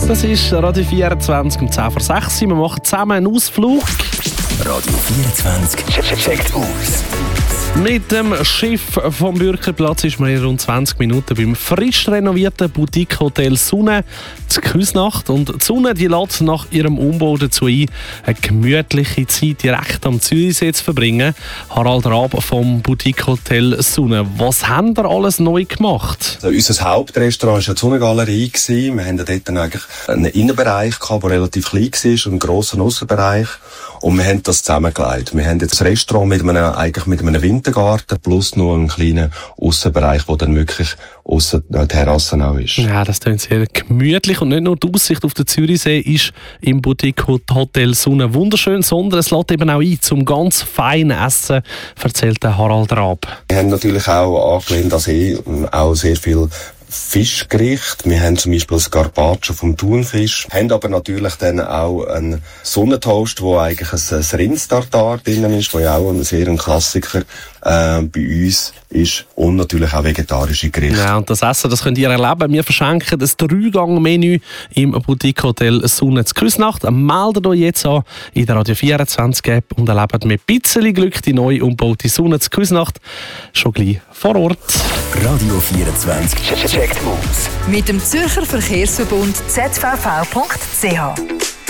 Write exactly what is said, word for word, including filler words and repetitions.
Das ist Radio vierundzwanzig um zehn vor sechs. Wir machen zusammen einen Ausflug. Radio vierundzwanzig checkt aus. Mit dem Schiff vom Bürgerplatz ist man in rund zwanzig Minuten beim frisch renovierten Boutique-Hotel Sonne zu Küsnacht. Und die Sonne die lädt nach ihrem Umbau dazu ein, eine gemütliche Zeit direkt am Zürichsee zu verbringen. Harald Raab vom Boutique-Hotel Sonne. Was haben ihr alles neu gemacht? Also unser Hauptrestaurant war ja die Sonnengalerie. Wir hatten dort dann eigentlich einen Innenbereich, der relativ klein war, und einen grossen Aussenbereich. Und wir haben das zusammengelegt. Wir haben jetzt das Restaurant mit einem, eigentlich mit einem Wintergarten plus noch einen kleinen Aussenbereich, wo dann wirklich aussen die Terrasse auch ist. Ja, das klingt sehr gemütlich. Und nicht nur die Aussicht auf den Zürichsee ist im Boutique Hotel Sonne wunderschön, sondern es lädt eben auch ein zum ganz feinen Essen, erzählt Harald Raab. Wir haben natürlich auch angelehnt an See auch sehr viel Fischgericht. Wir haben zum Beispiel das Carpaccio vom Thunfisch. Wir haben aber natürlich dann auch einen Sonnentoast, wo eigentlich ein, ein Rindstartar drin ist, wo ja auch ein sehr ein Klassiker äh, bei uns ist. Und natürlich auch vegetarische Gerichte. Ja, und das Essen, das könnt ihr erleben. Wir verschenken das Drei-Gang-Menü im Boutique Hotel Sonne zu Küsnacht. Meldet euch jetzt an in der Radio vierundzwanzig App und erlebt mit ein bisschen Glück die neu umgebaute Sonne zu Küsnacht schon gleich vor Ort. Radio vierundzwanzig checkt aus. Mit dem Zürcher Verkehrsverbund Z V V punkt C H.